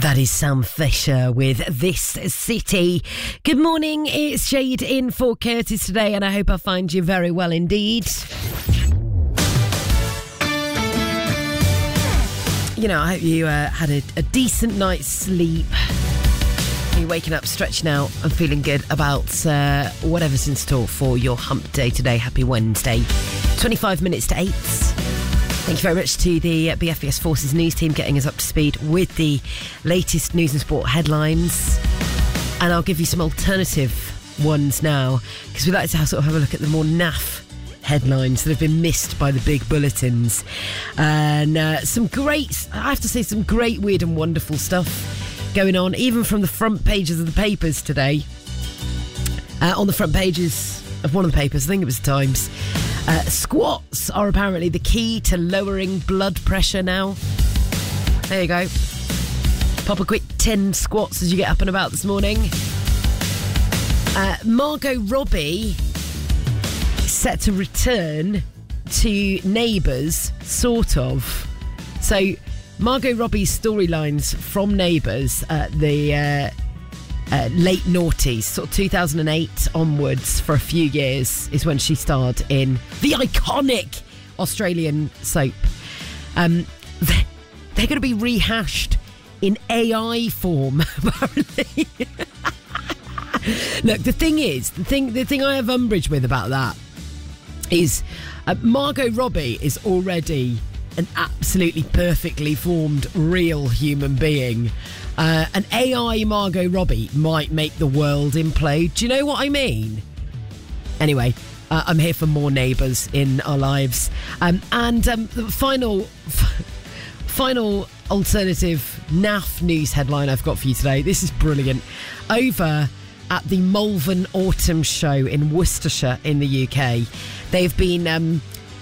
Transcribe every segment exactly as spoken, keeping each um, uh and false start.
That is Sam Fisher with This City. Good morning, it's Jade in for Curtis today, and I hope I find you very well indeed. You know, I hope you uh, had a, a decent night's sleep. You're waking up, stretching out and feeling good about uh, whatever's in store for your hump day today. Happy Wednesday. twenty-five minutes to eight. Thank you very much to the B F B S Forces news team getting us up to speed with the latest news and sport headlines. And I'll give you some alternative ones now, because we like to sort of have a look at the more naff headlines that have been missed by the big bulletins. And uh, some great, I have to say, some great weird and wonderful stuff going on, even from the front pages of the papers today. Uh, on the front pages of one of the papers, I think it was the Times, Uh, squats are apparently the key to lowering blood pressure now. There you go. Pop a quick ten squats as you get up and about this morning. Uh, Margot Robbie set to return to Neighbours, sort of. So Margot Robbie's storylines from Neighbours, uh, the uh, uh, late noughties, sort of two thousand eight onwards, for a few years is when she starred in the iconic Australian soap. Um, they're, they're going to be rehashed in A I form, apparently. Look, the thing is, the thing, the thing I have umbrage with about that is uh, Margot Robbie is already an absolutely perfectly formed real human being. Uh, an A I Margot Robbie might make the world implode. Do you know what I mean? Anyway, uh, I'm here for more Neighbours in our lives. Um, and um, the final, f- final alternative naff news headline I've got for you today. This is brilliant. Over at the Malvern Autumn Show in Worcestershire in the U K, they've been um,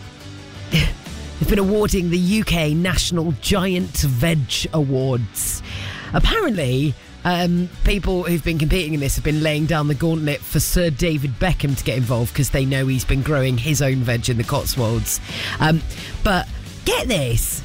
they've been awarding the U K National Giant Veg Awards. Apparently, um, people who've been competing in this have been laying down the gauntlet for Sir David Beckham to get involved, because they know he's been growing his own veg in the Cotswolds. Um, but get this,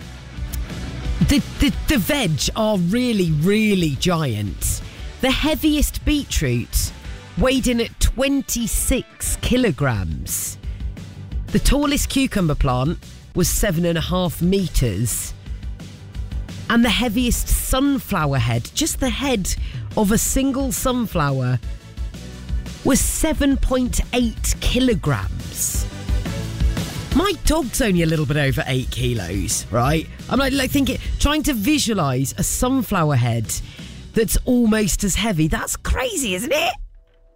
the, the the veg are really, really giant. The heaviest beetroot weighed in at twenty-six kilograms. The tallest cucumber plant was seven and a half metres. And the heaviest sunflower head, just the head of a single sunflower, was seven point eight kilograms. My dog's only a little bit over eight kilos, right? I'm like, like thinking, trying to visualise a sunflower head that's almost as heavy. That's crazy, isn't it?